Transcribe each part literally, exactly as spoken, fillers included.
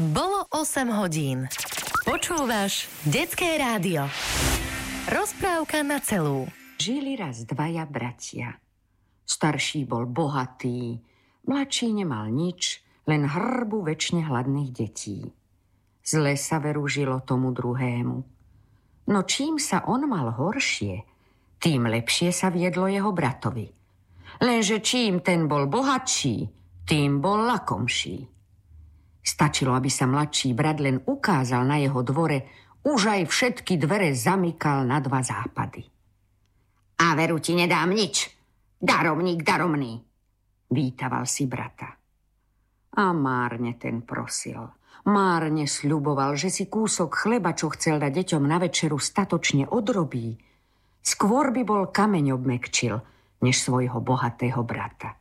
Bolo osem hodín. Počúvaš Detské rádio. Rozprávka na celú. Žili raz dvaja bratia. Starší bol bohatý, mladší nemal nič, len hrbu večne hladných detí. Zle sa veru žilo tomu druhému. No čím sa on mal horšie, tým lepšie sa viedlo jeho bratovi. Lenže čím ten bol bohatší, tým bol lakomší. Stačilo, aby sa mladší brat len ukázal na jeho dvore, už aj všetky dvere zamykal na dva západy. A veru ti nedám nič, daromník daromný, vítaval si brata. A márne ten prosil, márne sľuboval, že si kúsok chleba, čo chcel dať deťom na večeru, statočne odrobí. Skôr by bol kameň obmekčil, než svojho bohatého brata.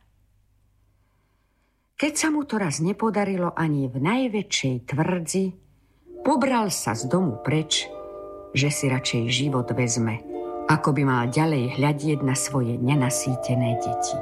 Keď sa mu to raz nepodarilo ani v najväčšej tvrdzi, pobral sa z domu preč, že si radšej život vezme, ako by mal ďalej hľadieť na svoje nenasýtené deti.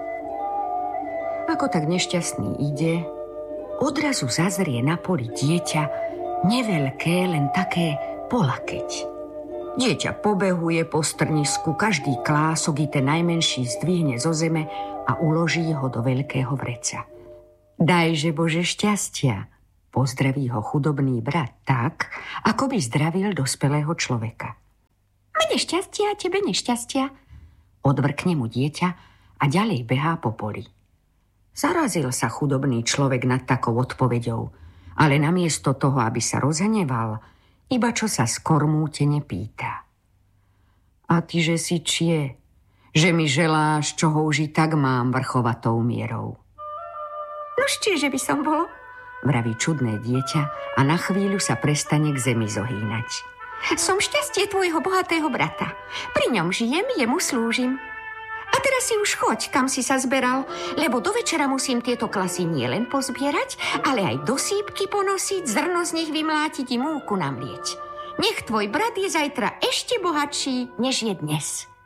Ako tak nešťastný ide, odrazu zazrie na poli dieťa, neveľké, len také polakeť. Dieťa pobehuje po strnisku, každý klások i ten najmenší zdvihne zo zeme a uloží ho do veľkého vreca. Dajže Bože šťastia, pozdraví ho chudobný brat tak, ako by zdravil dospelého človeka. Mne šťastia, tebe nešťastia, odvrkne mu dieťa a ďalej behá po poli. Zarazil sa chudobný človek nad takou odpoveďou, ale namiesto toho, aby sa rozhneval, iba čo sa skormútene pýta. A ty, že si čie, že mi želáš, čoho už i tak mám vrchovatou mierou. Nož čie, že by som bolo, vraví čudné dieťa a na chvíľu sa prestane k zemi zohýnať. Som šťastie tvojho bohatého brata. Pri ňom žijem, jemu slúžim. A teraz si už choď, kam si sa zberal, lebo do večera musím tieto klasy nielen pozbierať, ale aj do sípky ponosiť, zrno z nich vymlátiť i múku namlieť. Nech tvoj brat je zajtra ešte bohatší, než je dnes.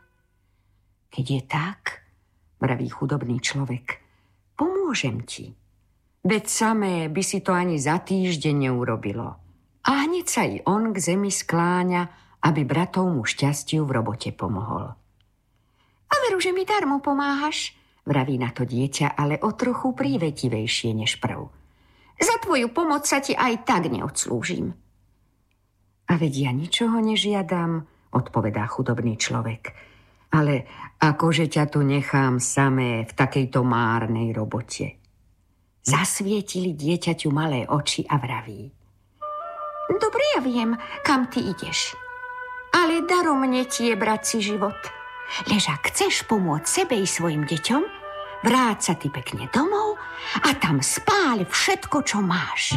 Keď je tak, vraví chudobný človek, pomôžem ti. Veď samé by si to ani za týždeň neurobilo. A hneď sa i on k zemi skláňa, aby bratovmu šťastiu v robote pomohol. A veru, že mi darmo pomáhaš, vraví na to dieťa, ale o trochu prívetivejšie než prv. Za tvoju pomoc sa ti aj tak neodslúžim. A veď ja ničoho nežiadam, odpovedá chudobný človek. Ale akože ťa tu nechám samé v takejto márnej robote. Zasvietili dieťaťu malé oči a vraví. Dobre, ja viem, kam ty ideš. Ale daromne ti je, bratci, život. Lež ak chceš pomôcť sebe i svojim deťom, vráť sa ty pekne domov a tam spáľ všetko, čo máš.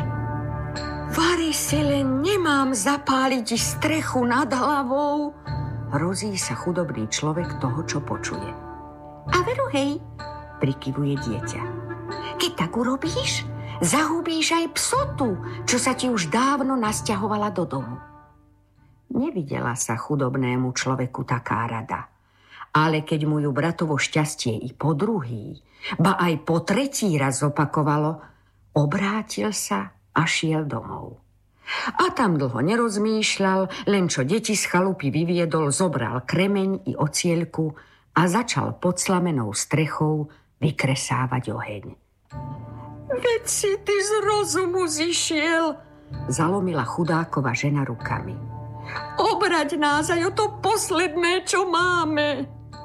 Vari si len nemám zapáliť strechu nad hlavou, hrozí sa chudobný človek toho, čo počuje. A veru hej, prikyvuje dieťa. Keď tak urobíš, zahubíš aj psotu, čo sa ti už dávno nasťahovala do domu. Nevidela sa chudobnému človeku taká rada. Ale keď mu ju bratovo šťastie i po druhý, ba aj po tretí raz opakovalo, obrátil sa a šiel domov. A tam dlho nerozmýšľal, len čo deti z chalupy vyviedol, zobral kremeň i ocieľku a začal pod slamenou strechou vykresávať oheň. Veď si ty z rozumu zišiel, zalomila chudákova žena rukami. Obrať nás aj o to posledné, čo máme.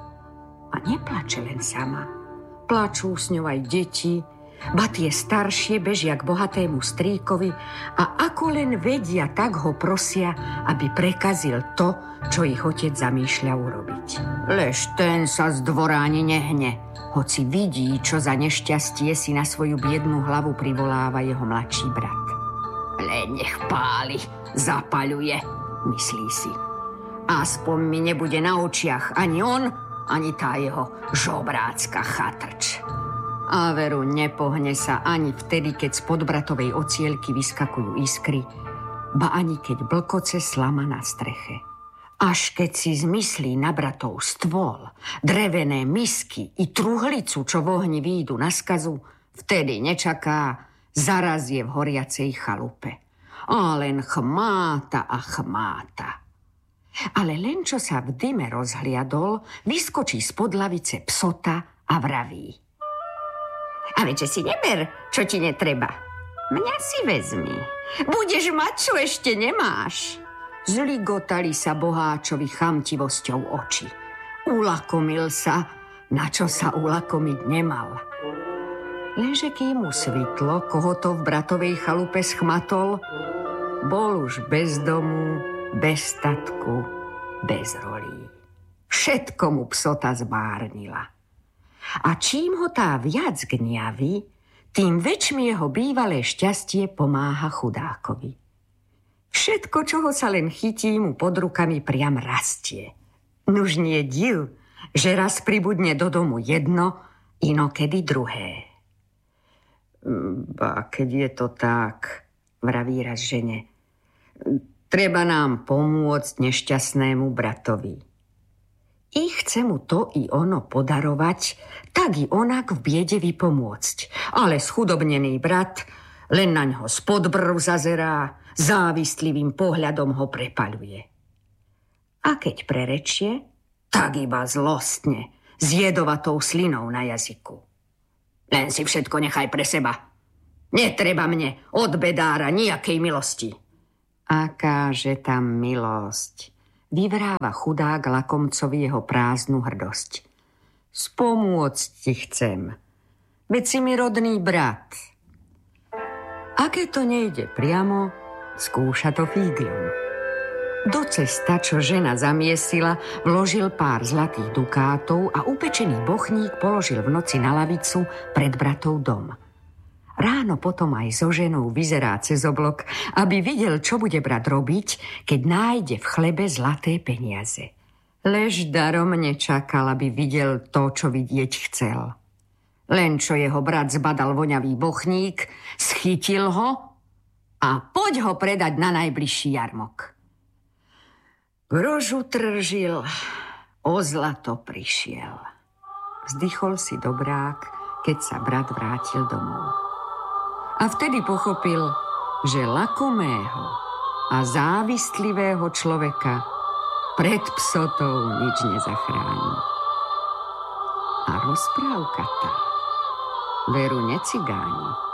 A neplače len sama. Plačú s ňou aj deti, ba tie staršie bežia k bohatému strýkovi a ako len vedia, tak ho prosia, aby prekazil to, čo ich otec zamýšľa urobiť. Lež ten sa z dvora ani nehne, hoci vidí, čo za nešťastie si na svoju biednú hlavu privoláva jeho mladší brat. Len nech páli, zapaľuje, myslí si. Aspoň mi nebude na očiach ani on, ani tá jeho žobrácka chatrč. A veru nepohne sa ani vtedy, keď spod bratovej ocielky vyskakujú iskry, ba ani keď blkoce slama na streche. Až keď si zmyslí na bratov stôl, drevené misky i truhlicu, čo v ohni výjdu na skazu, vtedy nečaká, zaraz je v horiacej chalupe. A len chmáta a chmáta. Ale len čo sa v dyme rozhliadol, vyskočí spod lavice psota a vraví. A veď, že si neber, čo ti netreba. Mňa si vezmi. Budeš mať, čo ešte nemáš. Zligotali sa boháčovi chamtivosťou oči. Ulakomil sa, na čo sa ulakomiť nemal. Lenže kým mu svitlo, koho to v bratovej chalupe schmatol, bol už bez domu, bez statku, bez rolí. Všetko mu psota zmárnila. A čím ho tá viac gniaví, tým väčšmi jeho bývalé šťastie pomáha chudákovi. Všetko, čoho sa len chytí, mu pod rukami priam rastie. Nuž nie div, že raz pribudne do domu jedno, inokedy druhé. Ba, keď je to tak, vraví raz žene, treba nám pomôcť nešťastnému bratovi. I chce mu to i ono podarovať, tak i onak v biede vypomôcť. Ale schudobnený brat len na ňo spod brv zazerá, závistlivým pohľadom ho prepaľuje. A keď prerečie, tak iba zlostne, s jedovatou slinou na jazyku. Len si všetko nechaj pre seba. Netreba mne od bedára nejakej milosti. Akáže tam milosť, vyvráva chudák lakomcovi jeho prázdnu hrdosť. Spomôcť ti chcem, veď si mi rodný brat. A keď to nejde priamo, skúša to fíglom. Do cesta, čo žena zamiesila, vložil pár zlatých dukátov a upečený bochník položil v noci na lavicu pred bratov dom. Ráno potom aj so ženou vyzerá cez oblok, aby videl, čo bude brat robiť, keď nájde v chlebe zlaté peniaze. Lež darom nečakal, aby videl to, čo vidieť chcel. Len čo jeho brat zbadal voňavý bochník, schytil ho a poď ho predať na najbližší jarmok. Grožu tržil, o zlato prišiel. Vzdychol si dobrák, keď sa brat vrátil domov. A vtedy pochopil, že lakomého a závistlivého človeka pred psotou nič nezachráni. A rozprávka tá veru necigáni.